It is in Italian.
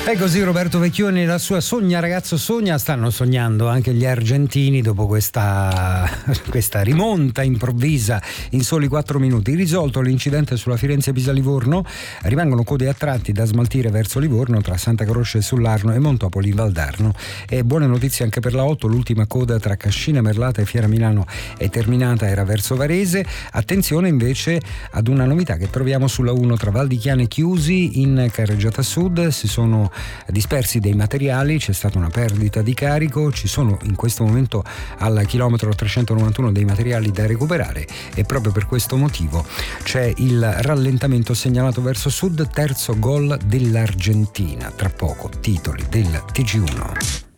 E così Roberto Vecchioni e la sua Sogna ragazzo sogna stanno sognando anche gli argentini dopo questa rimonta improvvisa in soli 4 minuti. Risolto l'incidente sulla Firenze-Pisa-Livorno, rimangono code a tratti da smaltire verso Livorno tra Santa Croce sull'Arno e Montopoli Valdarno. E buone notizie anche per la 8, l'ultima coda tra Cascina Merlata e Fiera Milano è terminata, era verso Varese. Attenzione invece ad una novità che troviamo sulla 1 tra Val di Chiane Chiusi in carreggiata sud, si sono dispersi dei materiali, c'è stata una perdita di carico, ci sono in questo momento al chilometro 391 dei materiali da recuperare e proprio per questo motivo c'è il rallentamento segnalato verso sud, terzo gol dell'Argentina. Tra poco titoli del TG1.